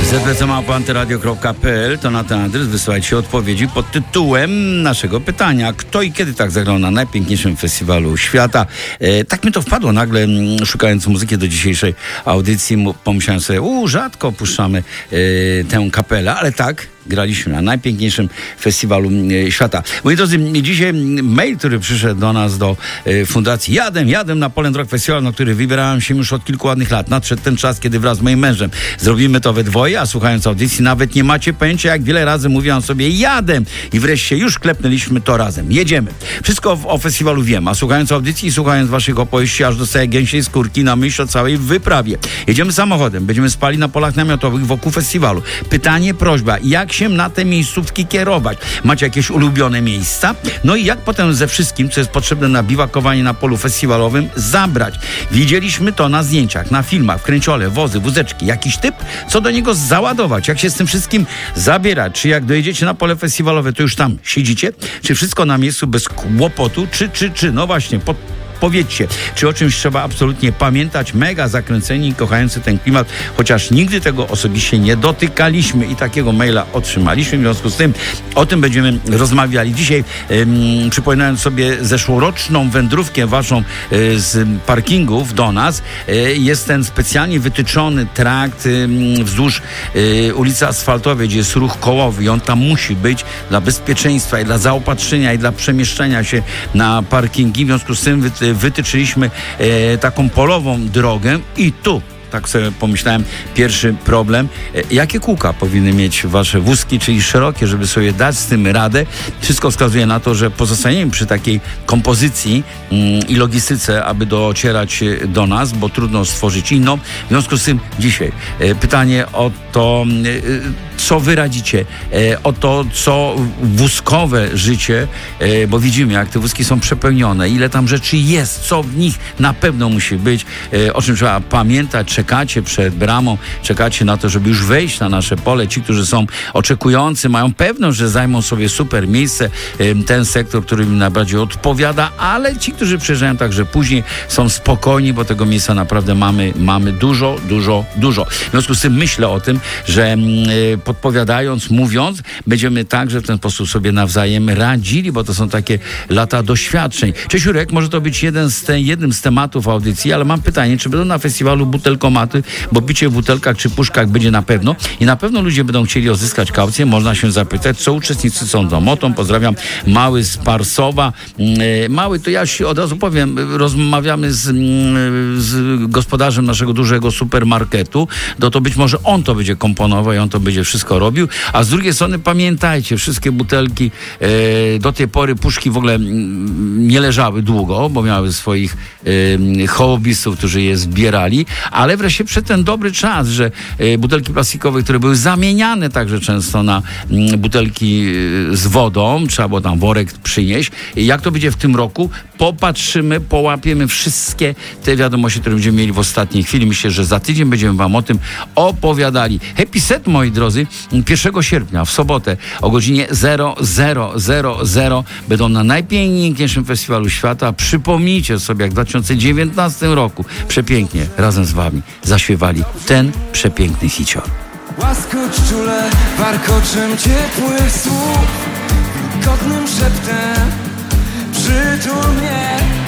zbcmałpa.antyradio.pl to na ten adres wysyłajcie odpowiedzi pod tytułem naszego pytania. Kto i kiedy tak zagrał na najpiękniejszym festiwalu świata? Tak mi to wpadło nagle, szukając muzyki do dzisiejszej audycji. Pomyślałem sobie, rzadko opuszczamy tę kapelę, ale tak, graliśmy na najpiękniejszym festiwalu świata. Moi drodzy, dzisiaj mail, który przyszedł do nas, do fundacji Jadę na Poland Rock Festival, na który wybierałem się już od kilku ładnych lat. Nadszedł ten czas, kiedy wraz z moim mężem zrobimy to we dwoje, a słuchając audycji nawet nie macie pojęcia, jak wiele razy mówiłam sobie jadę i wreszcie już klepnęliśmy to razem. Jedziemy. Wszystko o festiwalu wiem, a słuchając audycji i słuchając waszych opowieści, aż dostaję gęsiej skórki na myśl o całej wyprawie. Jedziemy samochodem, będziemy spali na polach namiotowych wokół festiwalu. Pytanie, prośba, jak się na te miejscówki kierować? Macie jakieś ulubione miejsca? No i jak potem ze wszystkim, co jest potrzebne na biwakowanie na polu festiwalowym, zabrać? Widzieliśmy to na zdjęciach, na filmach, w kręciole, wozy, wózeczki. Jakiś typ, co do niego załadować? Jak się z tym wszystkim zabierać? Czy jak dojedziecie na pole festiwalowe, to już tam siedzicie? Czy wszystko na miejscu bez kłopotu? Czy? No właśnie, powiedzcie, czy o czymś trzeba absolutnie pamiętać? Mega zakręceni i kochający ten klimat, chociaż nigdy tego osobiście nie dotykaliśmy i takiego maila otrzymaliśmy. W związku z tym o tym będziemy rozmawiali. Dzisiaj przypominając sobie zeszłoroczną wędrówkę waszą z parkingów do nas, jest ten specjalnie wytyczony trakt wzdłuż ulicy Asfaltowej, gdzie jest ruch kołowy i on tam musi być dla bezpieczeństwa i dla zaopatrzenia i dla przemieszczania się na parkingi. W związku z tym wytyczyliśmy taką polową drogę i tu, tak sobie pomyślałem, pierwszy problem. Jakie kółka powinny mieć wasze wózki, czyli szerokie, żeby sobie dać z tym radę? Wszystko wskazuje na to, że pozostaniemy przy takiej kompozycji i logistyce, aby docierać do nas, bo trudno stworzyć inną. W związku z tym dzisiaj pytanie o to, co wy radzicie, o to, co wózkowe życie, bo widzimy, jak te wózki są przepełnione, ile tam rzeczy jest, co w nich na pewno musi być, o czym trzeba pamiętać. Czekacie przed bramą, czekacie na to, żeby już wejść na nasze pole. Ci, którzy są oczekujący, mają pewność, że zajmą sobie super miejsce, ten sektor, który im najbardziej odpowiada, ale ci, którzy przyjeżdżają także później, są spokojni, bo tego miejsca naprawdę mamy dużo. W związku z tym myślę o tym, że podpowiadając, mówiąc, będziemy także w ten sposób sobie nawzajem radzili, bo to są takie lata doświadczeń. Cześć Jurek, może to być jednym z tematów audycji, ale mam pytanie, czy będą na festiwalu butelkomaty, bo picie w butelkach czy puszkach będzie na pewno i na pewno ludzie będą chcieli odzyskać kaucję. Można się zapytać, co uczestnicy sądzą. Motą pozdrawiam, Mały z Parsowa. Mały, to ja się od razu powiem, rozmawiamy z gospodarzem naszego dużego supermarketu, to być może on to będzie komponował i on to będzie wszystko robił, a z drugiej strony pamiętajcie, wszystkie butelki, do tej pory puszki w ogóle nie leżały długo, bo miały swoich hobbystów, którzy je zbierali, ale wreszcie przed ten dobry czas, że butelki plastikowe, które były zamieniane także często na butelki z wodą, trzeba było tam worek przynieść. Jak to będzie w tym roku? Popatrzymy, połapiemy wszystkie te wiadomości, które będziemy mieli w ostatniej chwili. Myślę, że za tydzień będziemy wam o tym opowiadali. Happy Set, moi drodzy, 1 sierpnia w sobotę o godzinie 00:00 będą na najpiękniejszym festiwalu świata. Przypomnijcie sobie, jak w 2019 roku przepięknie razem z wami zaśpiewali ten przepiękny hicior. Łaskocz czule warkoczem ciepłych słów, godnym szeptem przytul mnie.